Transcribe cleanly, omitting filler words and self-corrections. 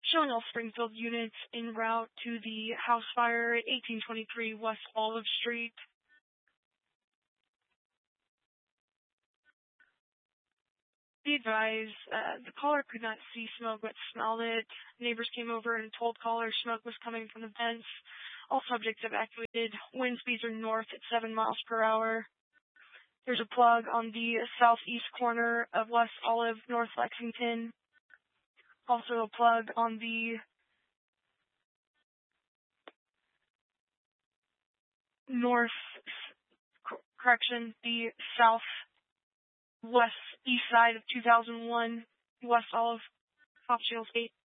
showing all Springfield units en route to the house fire at 1823 West Olive Street. Be advised, the caller could not see smoke but smelled it. Neighbors came over and told caller smoke was coming from the vents. All subjects evacuated. Wind speeds are north at 7 miles per hour. There's a plug on the southeast corner of West Olive, North Lexington. Also a plug on the the southwest east side of 2001 West Olive, Hopsfield State.